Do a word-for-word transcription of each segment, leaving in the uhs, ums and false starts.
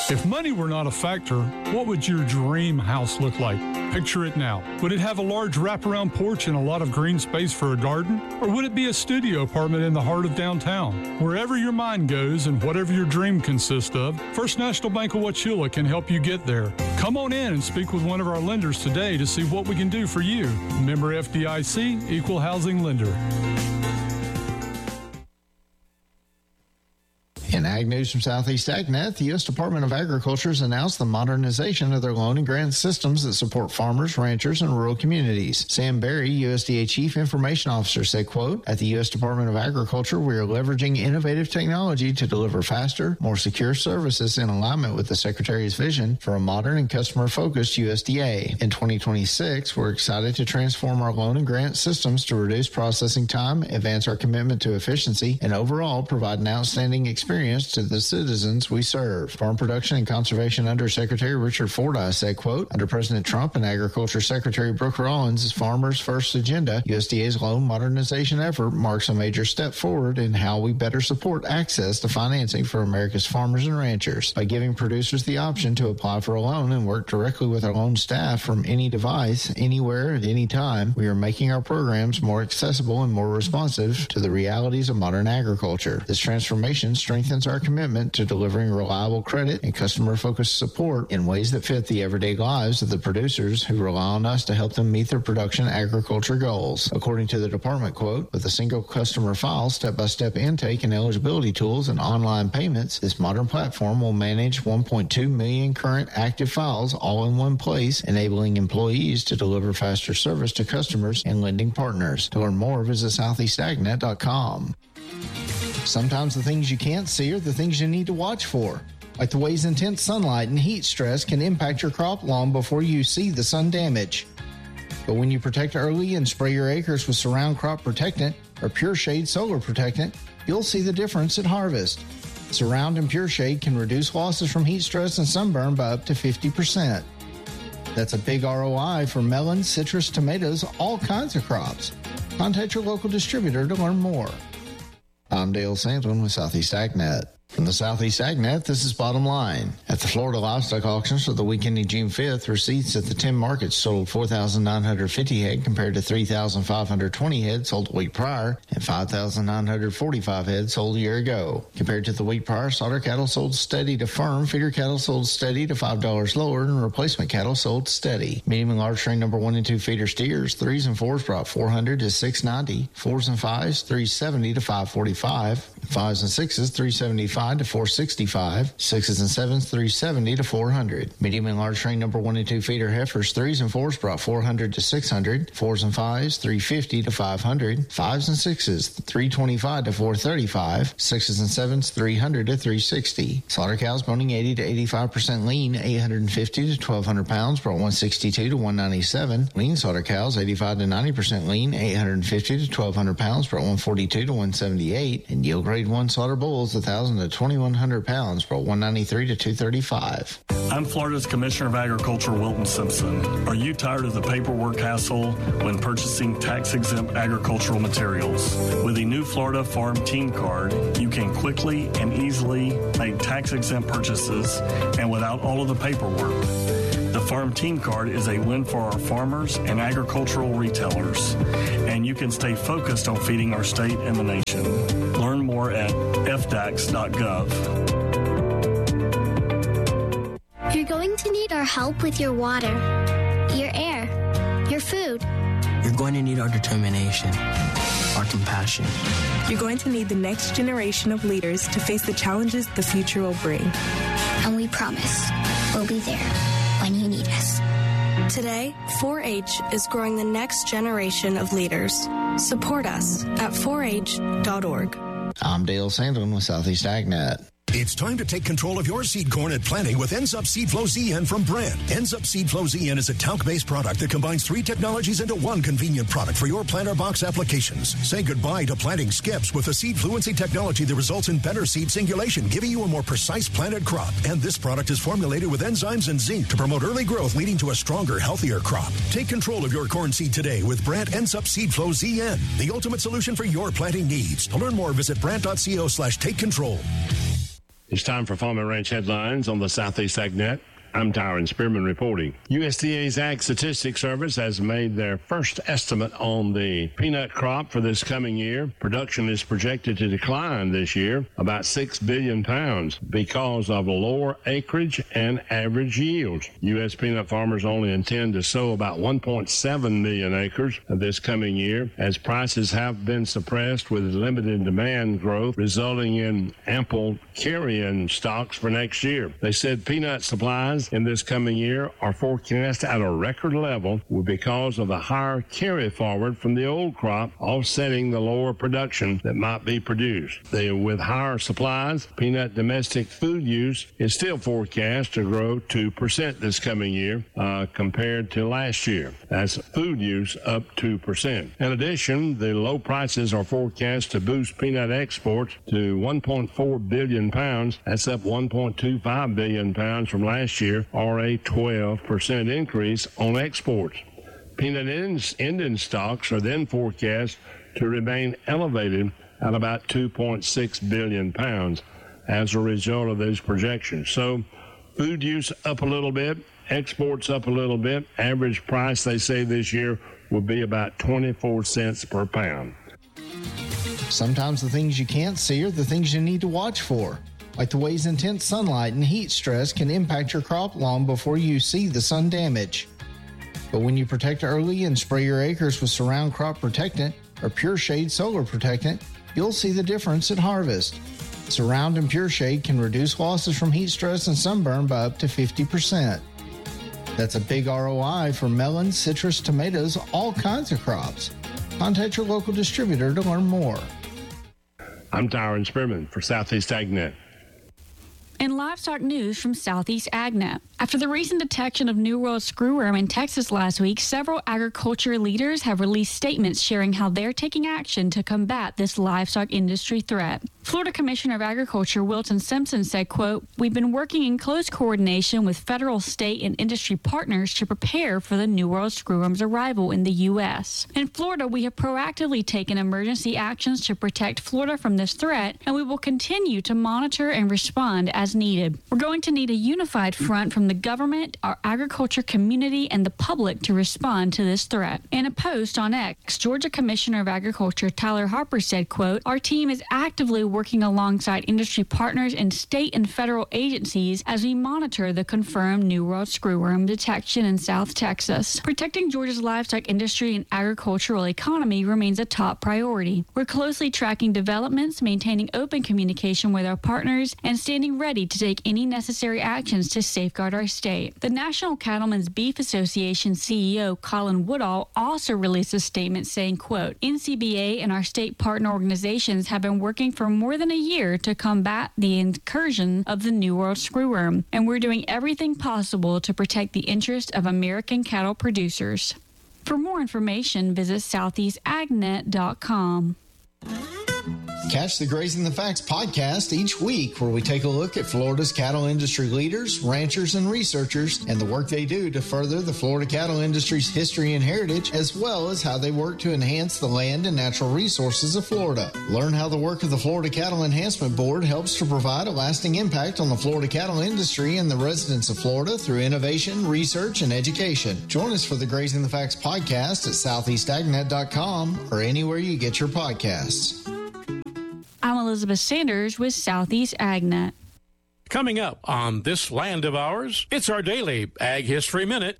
If money were not a factor, what would your dream house look like? Picture it now. Would it have a large wraparound porch and a lot of green space for a garden? Or would it be a studio apartment in the heart of downtown? Wherever your mind goes and whatever your dream consists of, First National Bank of Wauchula can help you get there. Come on in and speak with one of our lenders today to see what we can do for you. Member F D I C, Equal Housing Lender. In Ag News from Southeast AgNet, the U S Department of Agriculture has announced the modernization of their loan and grant systems that support farmers, ranchers, and rural communities. Sam Berry, U S D A Chief Information Officer, said, quote, "At the U S Department of Agriculture, we are leveraging innovative technology to deliver faster, more secure services in alignment with the Secretary's vision for a modern and customer-focused U S D A. In twenty twenty-six, we're excited to transform our loan and grant systems to reduce processing time, advance our commitment to efficiency, and overall provide an outstanding experience to the citizens we serve." Farm Production and Conservation Under Secretary Richard Fordyce said, quote, "Under President Trump and Agriculture Secretary Brooke Rollins' Farmers First agenda, U S D A's loan modernization effort marks a major step forward in how we better support access to financing for America's farmers and ranchers. By giving producers the option to apply for a loan and work directly with our loan staff from any device, anywhere, at any time, we are making our programs more accessible and more responsive to the realities of modern agriculture. This transformation strengthens our commitment to delivering reliable credit and customer-focused support in ways that fit the everyday lives of the producers who rely on us to help them meet their production agriculture goals." According to the department, quote, "With a single customer file, step-by-step intake and eligibility tools, and online payments, this modern platform will manage one point two million current active files all in one place, enabling employees to deliver faster service to customers and lending partners." To learn more, visit southeast ag net dot com. Sometimes the things you can't see are the things you need to watch for, like the ways intense sunlight and heat stress can impact your crop long before you see the sun damage. But when you protect early and spray your acres with Surround Crop Protectant or Pure Shade Solar Protectant, you'll see the difference at harvest. Surround and Pure Shade can reduce losses from heat stress and sunburn by up to fifty percent. That's a big R O I for melons, citrus, tomatoes, all kinds of crops. Contact your local distributor to learn more. I'm Dale Sandlin with Southeast AgNet. From the Southeast AgNet, this is Bottom Line. At the Florida Livestock Auctions for the week ending June fifth, receipts at the ten markets totaled four thousand nine hundred fifty head compared to three thousand five hundred twenty head sold the week prior and five thousand nine hundred forty-five head sold a year ago. Compared to the week prior, slaughter cattle sold steady to firm, feeder cattle sold steady to five dollars lower, and replacement cattle sold steady. Medium and large train number one and two feeder steers, threes and fours brought four hundred to six ninety, fours and fives, three seventy to five forty-five, fives and sixes, three seventy-five to four sixty-five, sixes and sevens, three seventy to four hundred. Medium and large train number one and two feeder heifers, threes and fours brought four hundred to six hundred, fours and fives, three fifty to five hundred, fives and sixes, three twenty-five to four thirty-five, sixes and sevens, three hundred to three sixty. Slaughter cows boning eighty to eighty-five percent lean, eight hundred fifty to twelve hundred pounds, brought one sixty-two to one ninety-seven. Lean slaughter cows eighty-five to ninety percent lean, eight hundred fifty to twelve hundred pounds, brought one forty-two to one seventy-eight. And yield grade one slaughter bulls one thousand to twenty-one hundred pounds, brought one ninety-three to two thirty-five. I'm Florida's Commissioner of Agriculture, Wilton Simpson. Are you tired of the paperwork hassle when purchasing tax-exempt agricultural materials? With the new Florida Farm Team Card, you can quickly and easily make tax-exempt purchases and without all of the paperwork. The Farm Team Card is a win for our farmers and agricultural retailers, and you can stay focused on feeding our state and the nation. Learn more at f d a x dot gov. You're going to need our help with your water, your air, your food. You're going to need our determination, our compassion. You're going to need the next generation of leaders to face the challenges the future will bring. And we promise we'll be there when you need us. Today, four H is growing the next generation of leaders. Support us at four H dot org. I'm Dale Sandlin with Southeast AgNet. It's time to take control of your seed corn at planting with Ends Up Seed Flow Z N from Brandt. Ends Up Seed Flow Z N is a talc-based product that combines three technologies into one convenient product for your planter box applications. Say goodbye to planting skips with the seed fluency technology that results in better seed singulation, giving you a more precise planted crop. And this product is formulated with enzymes and zinc to promote early growth, leading to a stronger, healthier crop. Take control of your corn seed today with Brandt Ends Up Seed Flow Z N, the ultimate solution for your planting needs. To learn more, visit brandt dot co slash take control. It's time for Farm and Ranch headlines on the Southeast AgNet. I'm Tyron Spearman reporting. U S D A's Ag Statistics Service has made their first estimate on the peanut crop for this coming year. Production is projected to decline this year about six billion pounds because of lower acreage and average yields. U S peanut farmers only intend to sow about one point seven million acres this coming year, as prices have been suppressed with limited demand growth, resulting in ample carry-in stocks for next year. They said peanut supplies in this coming year are forecast at a record level because of the higher carry forward from the old crop offsetting the lower production that might be produced. They, with higher supplies, peanut domestic food use is still forecast to grow two percent this coming year uh, compared to last year. That's food use up two percent. In addition, the low prices are forecast to boost peanut exports to one point four billion pounds. That's up one point two five billion pounds from last year, or a twelve percent increase on exports. Peanut ending stocks are then forecast to remain elevated at about two point six billion pounds as a result of those projections. So food use up a little bit, exports up a little bit. Average price, they say, this year will be about twenty-four cents per pound. Sometimes the things you can't see are the things you need to watch for, like the ways intense sunlight and heat stress can impact your crop long before you see the sun damage. But when you protect early and spray your acres with Surround Crop Protectant or Pure Shade Solar Protectant, you'll see the difference at harvest. Surround and Pure Shade can reduce losses from heat stress and sunburn by up to fifty percent. That's a big R O I for melons, citrus, tomatoes, all kinds of crops. Contact your local distributor to learn more. I'm Tyron Spearman for Southeast AgNet. In livestock news from Southeast AgNet. After the recent detection of New World screwworm in Texas last week, several agriculture leaders have released statements sharing how they're taking action to combat this livestock industry threat. Florida Commissioner of Agriculture Wilton Simpson said, quote, "We've been working in close coordination with federal, state, and industry partners to prepare for the New World screwworm's arrival in the U S. In Florida, we have proactively taken emergency actions to protect Florida from this threat, and we will continue to monitor and respond as needed. We're going to need a unified front from the government, our agriculture community, and the public to respond to this threat." In a post on X, Georgia Commissioner of Agriculture Tyler Harper said, quote, "Our team is actively working alongside industry partners and state and federal agencies as we monitor the confirmed New World screwworm detection in South Texas. Protecting Georgia's livestock industry and agricultural economy remains a top priority. We're closely tracking developments, maintaining open communication with our partners, and standing ready to take any necessary actions to safeguard our state." The National Cattlemen's Beef Association C E O Colin Woodall also released a statement saying, quote, "N C B A and our state partner organizations have been working for more than a year to combat the incursion of the New World screwworm, and we're doing everything possible to protect the interest of American cattle producers." For more information, visit southeast agnet dot com. Catch the Grazing the Facts podcast each week, where we take a look at Florida's cattle industry leaders, ranchers, and researchers, and the work they do to further the Florida cattle industry's history and heritage, as well as how they work to enhance the land and natural resources of Florida. Learn how the work of the Florida Cattle Enhancement Board helps to provide a lasting impact on the Florida cattle industry and the residents of Florida through innovation, research, and education. Join us for the Grazing the Facts podcast at southeast agnet dot com or anywhere you get your podcasts. I'm Elizabeth Sanders with Southeast AgNet. Coming up on this land of ours, it's our daily Ag History Minute.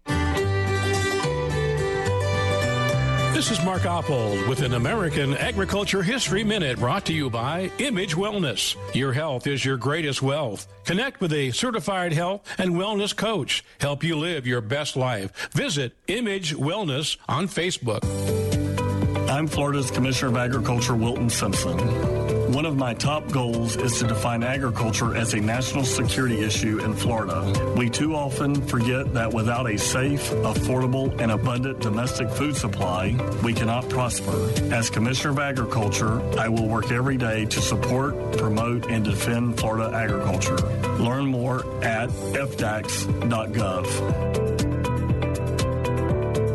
This is Mark Oppold with an American Agriculture History Minute, brought to you by Image Wellness. Your health is your greatest wealth. Connect with a certified health and wellness coach. Help you live your best life. Visit Image Wellness on Facebook. I'm Florida's Commissioner of Agriculture, Wilton Simpson. One of my top goals is to define agriculture as a national security issue in Florida. We too often forget that without a safe, affordable, and abundant domestic food supply, we cannot prosper. As Commissioner of Agriculture, I will work every day to support, promote, and defend Florida agriculture. Learn more at f d a x dot gov.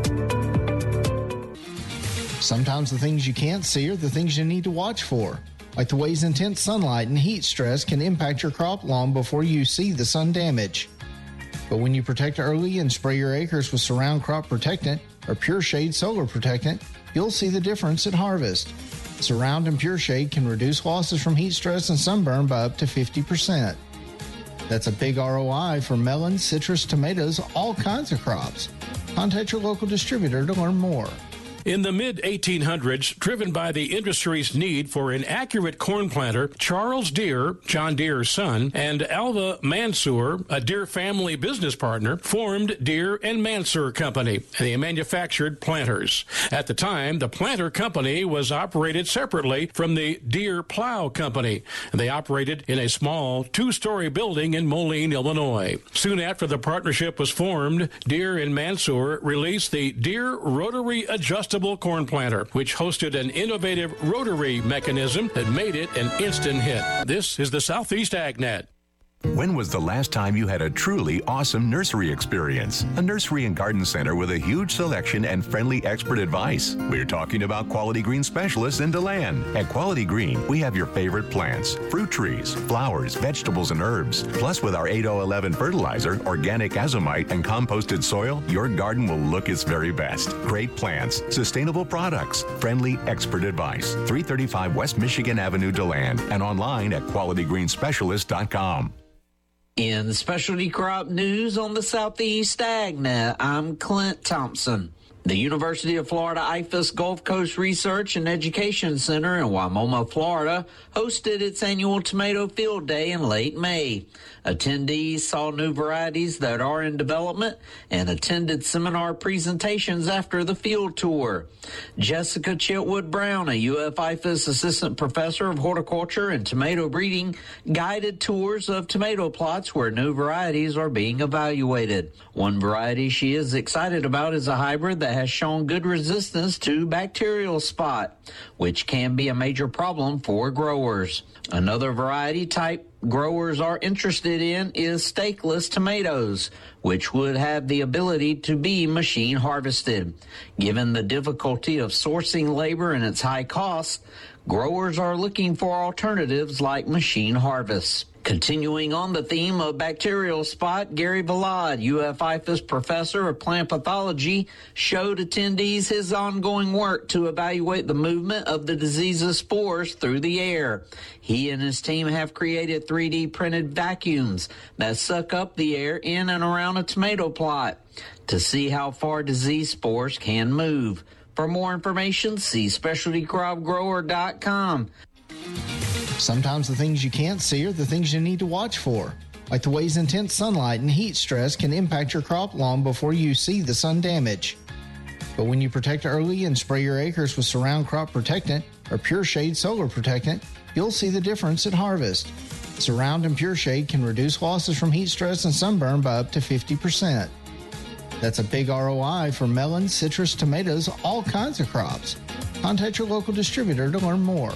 Sometimes the things you can't see are the things you need to watch for, like the ways intense sunlight and heat stress can impact your crop long before you see the sun damage. But when you protect early and spray your acres with Surround Crop Protectant or Pure Shade Solar Protectant, you'll see the difference at harvest. Surround and Pure Shade can reduce losses from heat stress and sunburn by up to fifty percent. That's a big R O I for melons, citrus, tomatoes, all kinds of crops. Contact your local distributor to learn more. In the mid eighteen hundreds, driven by the industry's need for an accurate corn planter, Charles Deere, John Deere's son, and Alva Mansour, a Deere family business partner, formed Deere and Mansour Company. They manufactured planters. At the time, the planter company was operated separately from the Deere Plow Company. They operated in a small two-story building in Moline, Illinois. Soon after the partnership was formed, Deere and Mansour released the Deere Rotary Adjustable Corn Planter, which hosted an innovative rotary mechanism that made it an instant hit. This is the Southeast AgNet. When was the last time you had a truly awesome nursery experience? A nursery and garden center with a huge selection and friendly expert advice. We're talking about Quality Green specialists in DeLand. At Quality Green, we have your favorite plants, fruit trees, flowers, vegetables, and herbs. Plus, with our eight oh eleven fertilizer, organic azomite, and composted soil, your garden will look its very best. Great plants, sustainable products, friendly expert advice. three thirty-five West Michigan Avenue, DeLand, and online at quality green specialist dot com. In specialty crop news on the Southeast AgNet, I'm Clint Thompson. The University of Florida I F A S Gulf Coast Research and Education Center in Wimauma, Florida, hosted its annual Tomato Field Day in late May. Attendees saw new varieties that are in development and attended seminar presentations after the field tour. Jessica Chitwood Brown, a U F I F A S Assistant Professor of Horticulture and Tomato Breeding, guided tours of tomato plots where new varieties are being evaluated. One variety she is excited about is a hybrid that has shown good resistance to bacterial spot, which can be a major problem for growers. Another variety type growers are interested in is stakeless tomatoes, which would have the ability to be machine harvested. Given the difficulty of sourcing labor and its high costs, growers are looking for alternatives like machine harvests. Continuing on the theme of bacterial spot, Gary Valade, U F I F A S professor of plant pathology, showed attendees his ongoing work to evaluate the movement of the disease's spores through the air. He and his team have created three D printed vacuums that suck up the air in and around a tomato plot to see how far disease spores can move. For more information, see specialty crop grower dot com. Sometimes the things you can't see are the things you need to watch for, like the ways intense sunlight and heat stress can impact your crop long before you see the sun damage. But when you protect early and spray your acres with Surround Crop Protectant or Pure Shade Solar Protectant, you'll see the difference at harvest. Surround and Pure Shade can reduce losses from heat stress and sunburn by up to fifty percent. That's a big R O I for melons, citrus, tomatoes, all kinds of crops. Contact your local distributor to learn more.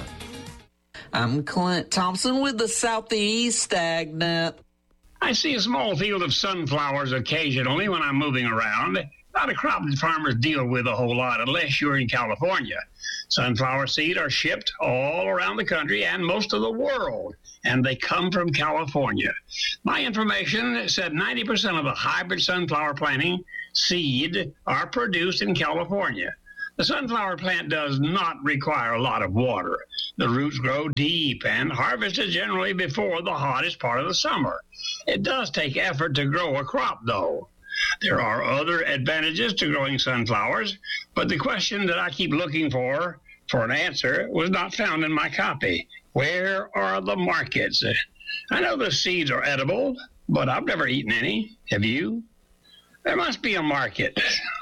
I'm Clint Thompson with the Southeast AgNet. I see a small field of sunflowers occasionally when I'm moving around. Not a crop that farmers deal with a whole lot unless you're in California. Sunflower seed are shipped all around the country and most of the world, and they come from California. My information said ninety percent of the hybrid sunflower planting seed are produced in California. The sunflower plant does not require a lot of water. The roots grow deep and harvest is generally before the hottest part of the summer. It does take effort to grow a crop, though. There are other advantages to growing sunflowers, but the question that I keep looking for, for an answer, was not found in my copy. Where are the markets? I know the seeds are edible, but I've never eaten any. Have you? There must be a market.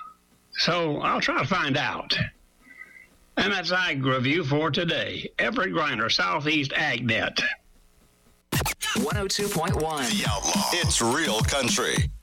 So I'll try to find out. And that's Ag Review for today. Everett Griner, Southeast AgNet. one oh two point one The Outlaw. It's real country.